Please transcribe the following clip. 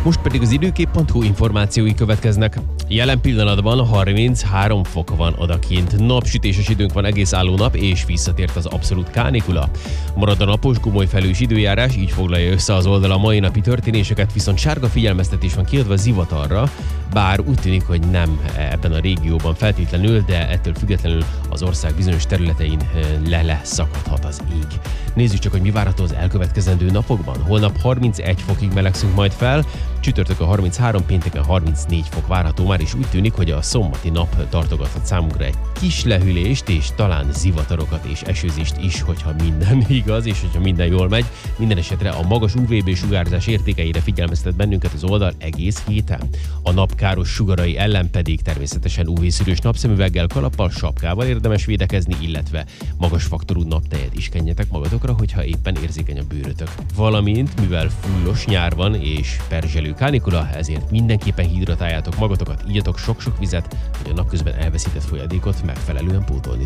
Most pedig az időkép.hu információi következnek. Jelen pillanatban 33 fok van odakint. Napsütéses időnk van egész álló nap, és visszatért az abszolút kánikula. Marad a napos, gomolyfelhős időjárás, így foglalja össze az oldal a mai napi történéseket, viszont sárga figyelmeztetés van kiadva zivatarra, bár úgy tűnik, hogy nem ebben a régióban feltétlenül, de ettől függetlenül az ország bizonyos területein leszakadhat az ég. Nézzük csak, hogy mi várható az elkövetkezendő napokban. Holnap 31 fokig melegszünk majd fel, csütörtökön 33, pénteken 34 fok várható már, és úgy tűnik, hogy a szombati nap tartogathat számunkra egy kis lehűlést, és talán zivatarokat és esőzést is, hogyha minden igaz, és hogyha minden jól megy. Minden esetre a magas UVB sugárzás értékeire figyelmeztet bennünket az oldal egész héten. A napkáros sugarai ellen pedig természetesen UV-szűrős napszemüveggel, kalappal, sapkával érdemes védekezni, illetve magas faktorú naptejet is kenjetek magatokra, hogyha éppen érzékeny a bőrötök. Valamint, mivel fullos nyár van és perzselő kánikula, ezért mindenképpen hidratáljátok magatokat, igyatok sok-sok vizet, hogy a napközben elveszített folyadékot megfelelően pótolni